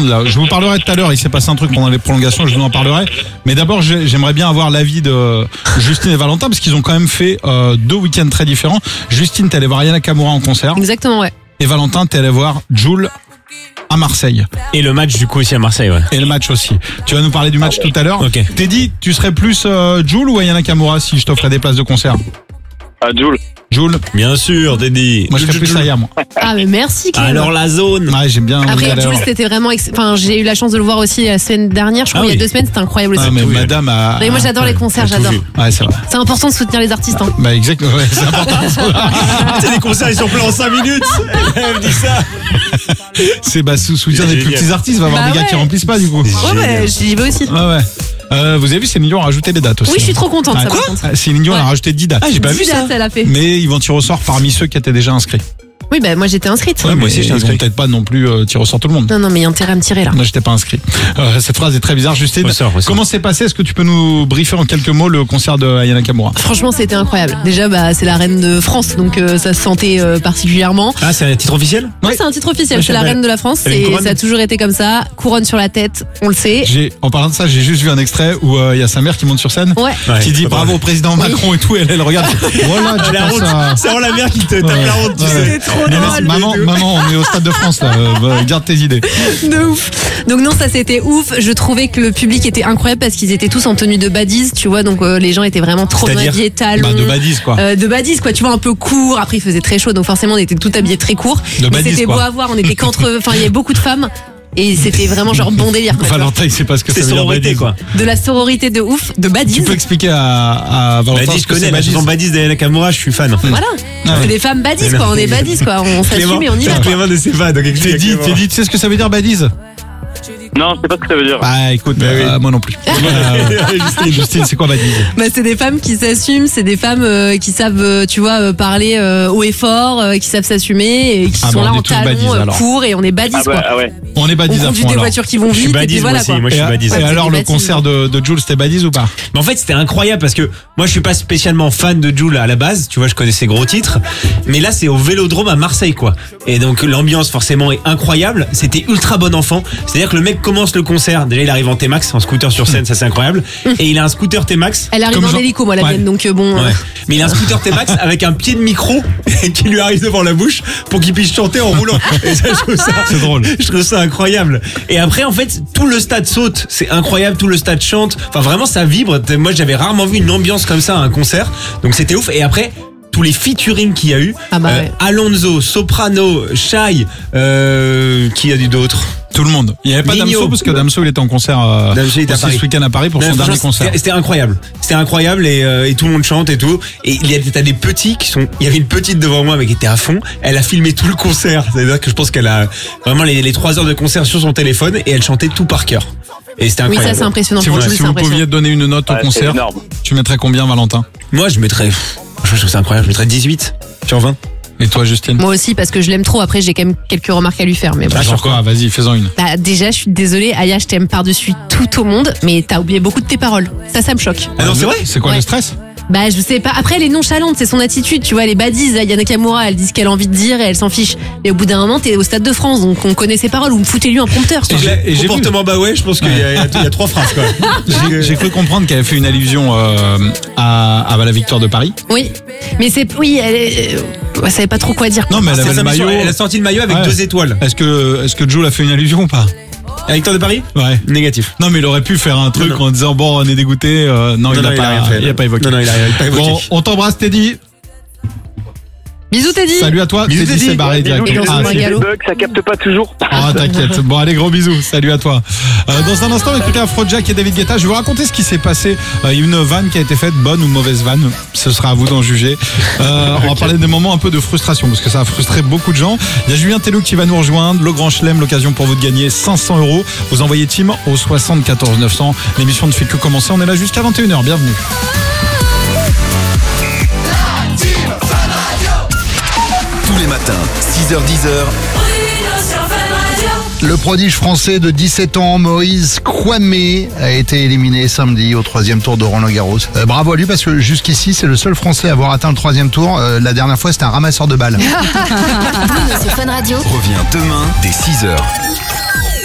candidats. Je vous parlerai tout à l'heure, il s'est passé un truc pendant les prolongations, je vous en parlerai. Mais d'abord, j'aimerais bien avoir l'avis de Justine et Valentin, parce qu'ils ont quand même fait 2 week-ends très différents. Justine, t'es allée voir Aya Nakamura en concert. Exactement, ouais. Et Valentin, t'es allé voir Jul à Marseille. Et le match du coup aussi à Marseille, ouais. Et le match aussi. Tu vas nous parler du match tout à l'heure. Ok. Teddy, tu serais plus Jul ou Aya Nakamura si je t'offrais des places de concert? Jules. Jul. Bien sûr, Teddy. Moi, je serais plus Aya, moi. Ah, mais merci, Clem. Alors la zone. Ouais, j'aime bien. Après, Jules, c'était vraiment. Enfin, j'ai eu la chance de le voir aussi la semaine dernière. Je crois Ah il y a oui. 2 semaines, c'était incroyable aussi. Ah, mais tout vu. madame a. Mais moi, j'adore les concerts, T'as tout j'adore. vu. Ouais, c'est vrai. C'est important de soutenir les artistes. Hein. Bah, exactement. Ouais, c'est important. Tu sais, les concerts ils sont pleins en 5 minutes. Elle me dit ça. C'est soutien des plus Génial. petits artistes. Va y avoir Bah des gars ouais. qui remplissent pas, du coup. Ouais, mais j'y vais aussi. Ouais, ouais. Vous avez vu, Céline Dion a rajouté des dates aussi. Oui, je suis trop contente, Ah, ça, par quoi contre. Céline Dion elle a Ouais. rajouté 10 dates. Ah, j'ai pas vu 10 ça. dates, elle a fait. Mais ils vont tirer au sort parmi ceux qui étaient déjà inscrits. Oui, bah, moi, j'étais inscrite. Ouais, moi aussi, Mais j'étais ils vont inscrit. peut-être pas non plus tirer au sort tout le monde. Non, mais il y a intérêt à me tirer, là. Moi, j'étais pas inscrit. Cette phrase est très bizarre, Justine. Ressort. Comment c'est passé? Est-ce que tu peux nous briefer en quelques mots le concert de Aya Nakamura? Franchement, c'était incroyable. Déjà, bah, c'est la reine de France, donc ça se sentait particulièrement. Ah, c'est un titre officiel? Ouais, Oui. c'est un titre officiel, Ouais, c'est la j'appelle. reine de la France, Elle a une et couronne. ça a toujours été comme ça. Couronne sur la tête, on le sait. En parlant de ça, j'ai juste vu un extrait où il y a sa mère qui monte sur scène, Ouais. Ouais, qui dit pas bravo au président Macron et tout, et elle regarde. Voilà, tu La penses honte. à... C'est vraiment la mère qui te tape la honte, tu Ouais. sais. trop Mais drôle. maman, on est au Stade de France là. Garde tes idées. De ouf. Donc non, ça c'était ouf. Je trouvais que le public était incroyable parce qu'ils étaient tous en tenue de badise, tu vois. Donc les gens étaient vraiment trop bien C'est-à-dire habillés, talons. De badise quoi. De badise quoi, tu vois, un peu court. Après il faisait très chaud, donc forcément on était tout habillés très court. De Mais badise, c'était quoi. beau à voir. On était qu'entre, enfin il y avait beaucoup de femmes et c'était vraiment genre bon délire. Quoi, tu vois. Valentin, il sait pas ce que C'est ça veut dire sororité badise. quoi. De la sororité de ouf, de badise. Tu peux expliquer à Valentin Badis, ce je que c'est connais la badise. chanson Badis d'Aya Nakamura, je suis fan. Voilà. Ah ouais. C'est des femmes badises quoi. On est badises quoi. On s'assume et on y va. quoi. Clément de ses fans, donc explique. Teddy, tu sais ce que ça veut dire badise? Non, je sais pas ce que ça veut dire. Bah écoute, Bah oui. moi non plus. Justine, c'est quoi badise? Bah, c'est des femmes qui s'assument, c'est des femmes qui savent, tu vois, parler haut et fort, qui savent s'assumer et qui Ah sont bah, là on est en tous talons badises, alors. courts et on est badises quoi. Ouais. On est On badise à conduit fond des alors. voitures qui vont Je suis vite et puis badise moi voilà aussi, quoi. moi je suis Et, badise. et alors le badise. concert de Jules, c'était badise ou pas? Mais en fait, c'était incroyable parce que moi, je suis pas spécialement fan de Jul à la base. Tu vois, je connais ses gros titres. Mais là, c'est au Vélodrome à Marseille, quoi. Et donc, l'ambiance, forcément, est incroyable. C'était ultra bon enfant. C'est-à-dire que le mec commence le concert. Déjà, il arrive en T-Max, en scooter sur scène. Ça, c'est incroyable. Et il a un scooter T-Max. Elle arrive Comme en Jean- hélico, moi la Ouais. mienne, donc bon. Ouais. Mais il a un scooter T-Max avec un pied de micro qui lui arrive devant la bouche pour qu'il puisse chanter en roulant. Et ça, je trouve ça, C'est drôle. je trouve ça incroyable. Et après, en fait, tout le stade saute. C'est incroyable. Tout le stade chante. Enfin, vraiment, ça vibre. Moi, j'avais rarement vu une ambiance comme ça à un concert. Donc, c'était ouf. Et après, tous les featuring qu'il y a eu. Ah bah ouais. Alonso, Soprano, Shai, qui a dit d'autres? Tout le monde. Il n'y avait pas Nino. Damso parce que Damso il était en concert Damso, il était à aussi Paris. ce week-end à Paris pour Non, son dernier franchement, concert. C'était incroyable. C'était incroyable et tout le monde chante et tout. Et t'as des petits qui sont. Il y avait une petite devant moi mais qui était à fond. Elle a filmé tout le concert. C'est-à-dire que je pense qu'elle a vraiment les 3 heures de concert sur son téléphone et elle chantait tout par cœur. Et c'était Oui, incroyable. ça c'est impressionnant. Si Pour vous, Jules, si c'est vous impressionnant. pouviez donner une note au Ouais, c'est concert, énorme. tu mettrais combien, Valentin? Moi, je mettrais. Je trouve ça incroyable. Je mettrais 18 sur 20. Et toi, Justine? Moi aussi parce que je l'aime trop. Après, j'ai quand même quelques remarques à lui faire, mais bon. Ah, sur quoi? Vas-y, fais-en une. Bah déjà, je suis désolée, Aya, je t'aime par-dessus tout au monde, mais t'as oublié beaucoup de tes paroles. Ça me choque. Ah non, c'est vrai? C'est quoi Ouais. le stress? Bah je sais pas. Après elle est nonchalante, c'est son attitude, tu vois, elle est badise. Yana Nakamura, elle dit ce qu'elle a envie de dire et elle s'en fiche. Et au bout d'un moment, t'es au Stade de France, donc on connaît ses paroles. Ou foutez-lui un prompteur. Et j'ai- et j'ai Comportement bah ouais, je pense qu'il y a 3 phrases quoi. J'ai cru comprendre qu'elle avait fait une allusion à la victoire de Paris. Oui, mais c'est elle savait pas trop quoi dire. Non, mais elle C'est avait sa le mission, maillot. Elle a sorti le maillot avec Ouais. 2 étoiles. Est-ce que Jules a fait une allusion ou pas? La victoire de Paris? Ouais. Négatif. Non, mais il aurait pu faire un truc Non, non. en disant bon, on est dégoûté. Non, il a rien pas. fait. Il a pas évoqué. Non, il a pas évoqué. Bon, on t'embrasse, Teddy. Bisous Teddy. Salut à toi. Bisous, Teddy Teddy. s'est barré Bisous, directement. Et dans Ah, son c'est- regalo. bug, ça capte pas toujours. Ah, t'inquiète. Bon, allez, gros bisous. Salut à toi. Dans un instant, écoutez Afrojack et David Guetta. Je vais vous raconter ce qui s'est passé. Il y a une vanne qui a été faite, bonne ou mauvaise vanne. Ce sera à vous d'en juger. On va parler des moments un peu de frustration parce que ça a frustré beaucoup de gens. Il y a Julien Tellou qui va nous rejoindre. Le Grand Chelem, l'occasion pour vous de gagner 500 €. Vous envoyez team au 74 900. L'émission ne fait que commencer. On est là jusqu'à 21h. Bienvenue. Tous les matins, 6h-10h, Le prodige français de 17 ans, Maurice Kwame, a été éliminé samedi au 3e tour de Roland-Garros. Bravo à lui parce que jusqu'ici, c'est le seul français à avoir atteint le 3e tour. La dernière fois, c'était un ramasseur de balles. revient demain dès 6h.